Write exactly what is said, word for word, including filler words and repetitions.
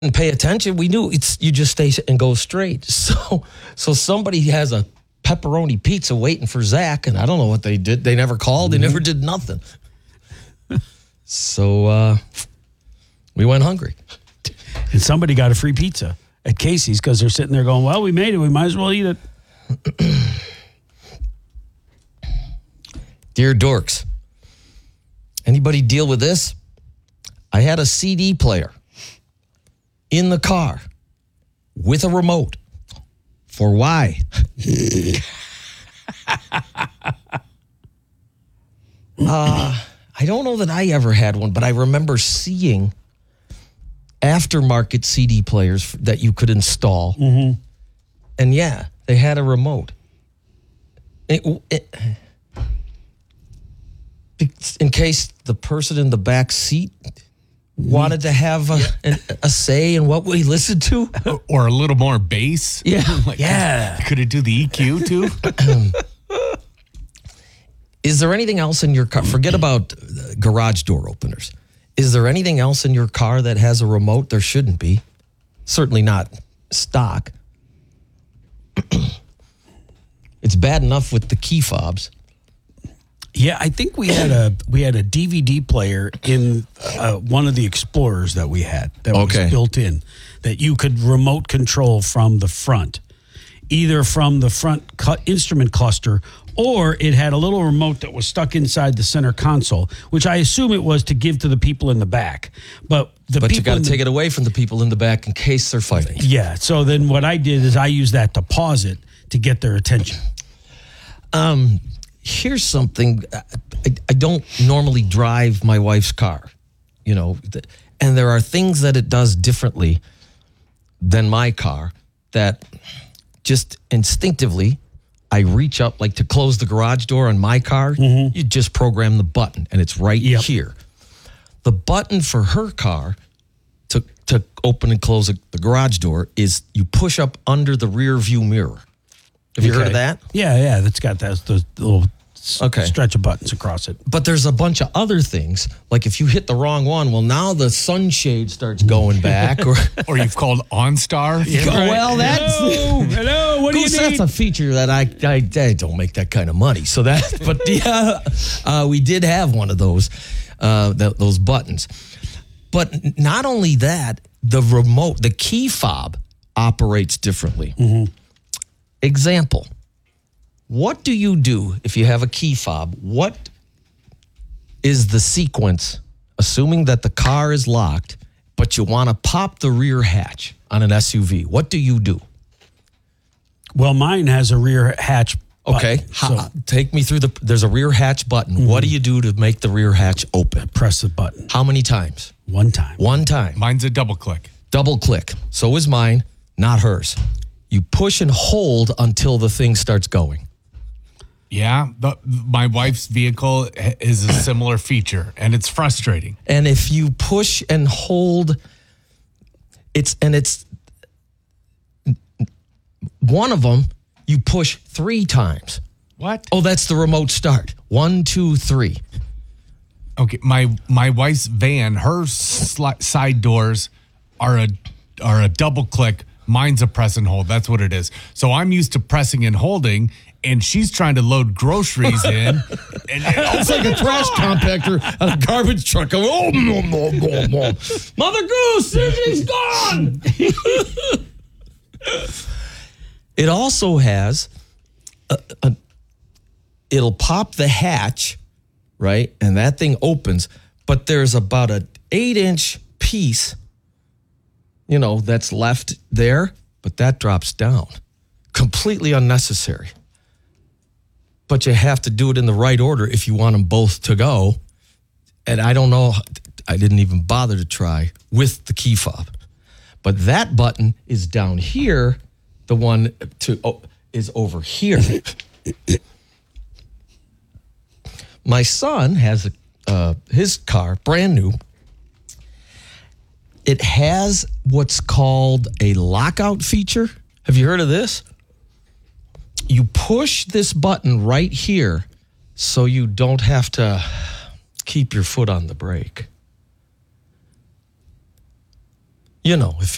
didn't pay attention. We knew it's you just stay and go straight. So so somebody has a pepperoni pizza waiting for Zach, and I don't know what they did. They never called. They never did nothing. So uh, we went hungry. And somebody got a free pizza at Casey's because they're sitting there going, well, we made it. We might as well eat it. Dear dorks, anybody deal with this? I had a C D player in the car with a remote. For why? uh, I don't know that I ever had one, but I remember seeing aftermarket C D players that you could install. Mm-hmm. And yeah, they had a remote. It, it, in case the person in the back seat wanted to have a, yeah. a, a say in what we listened to. Or a little more bass. Yeah. like, yeah. Could, could it do the E Q too? Is there anything else in your car? Forget about garage door openers. Is there anything else in your car that has a remote? There shouldn't be. Certainly not stock. It's bad enough with the key fobs. Yeah, I think we had a we had a D V D player in uh, one of the Explorers that we had that Okay. was built in that you could remote control from the front, either from the front cu- instrument cluster, or it had a little remote that was stuck inside the center console, which I assume it was to give to the people in the back. But the But people you got to in the- take it away from the people in the back in case they're fighting. Yeah. So then what I did is I used that to pause it to get their attention. Um, here's something. I, I don't normally drive my wife's car, you know, th- and there are things that it does differently than my car that just instinctively I reach up, like to close the garage door on my car. Mm-hmm. You just program the button and it's right Yep. here. The button for her car to to open and close the garage door is you push up under the rear view mirror. Have you heard of Okay. that? Yeah, yeah. That's got those, those little s- Okay. stretch of buttons across it. But there's a bunch of other things. Like if you hit the wrong one, well, now the sunshade starts going back. Or, Or you've called OnStar. Oh, well, that's Hello, hello. What do you Goose, need? that's a feature that I, I I don't make that kind of money. So that, but yeah, uh, we did have one of those uh, th- those buttons. But not only that, the remote, the key fob operates differently. Mm-hmm. Example: what do you do if you have a key fob? What is the sequence, assuming that the car is locked, but you want to pop the rear hatch on an S U V? What do you do? Well, mine has a rear hatch button, Okay, so Ha- take me through the. There's a rear hatch button. Mm-hmm. What do you do to make the rear hatch open? press the button How many times? one time. One time. Mine's a double click. Double click. So is mine, not hers. You push and hold until the thing starts going. Yeah, the, my wife's vehicle is a similar feature, and it's frustrating. And if you push and hold, it's and it's one of them. You push three times. What? Oh, that's the remote start. One, two, three. Okay, my my wife's van, her sli- side doors are a are a double click. Mine's a press and hold. That's what it is. So I'm used to pressing and holding, and she's trying to load groceries in. And, and It's like a trash compactor on a garbage truck. Oh, no, no, no, no. Mother Goose, Susie's gone. It also has, a, a, it'll pop the hatch, right? And that thing opens, but there's about an eight inch piece, you know, that's left there, but that drops down. Completely unnecessary. But you have to do it in the right order if you want them both to go. And I don't know, I didn't even bother to try with the key fob. But that button is down here. The one to oh, is over here. My son has a, uh, his car, brand new. It has what's called a lockout feature. Have you heard of this? You push this button right here so you don't have to keep your foot on the brake. You know, if